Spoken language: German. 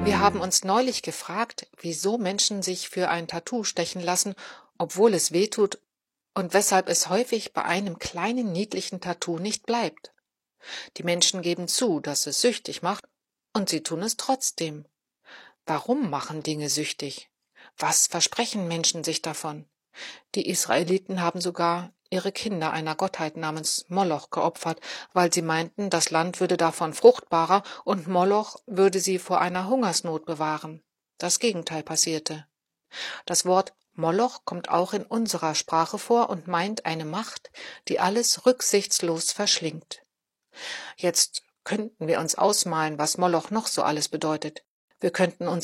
Wir haben uns neulich gefragt, wieso Menschen sich für ein Tattoo stechen lassen, obwohl es weh tut, und weshalb es häufig bei einem kleinen niedlichen Tattoo nicht bleibt. Die Menschen geben zu, dass es süchtig macht, und sie tun es trotzdem. Warum machen Dinge süchtig? Was versprechen Menschen sich davon? Die Israeliten haben sogar ihre Kinder einer Gottheit namens Moloch geopfert, weil sie meinten, das Land würde davon fruchtbarer und Moloch würde sie vor einer Hungersnot bewahren. Das Gegenteil passierte. Das Wort Moloch kommt auch in unserer Sprache vor und meint eine Macht, die alles rücksichtslos verschlingt. Jetzt könnten wir uns ausmalen, was Moloch noch so alles bedeutet. Wir könnten uns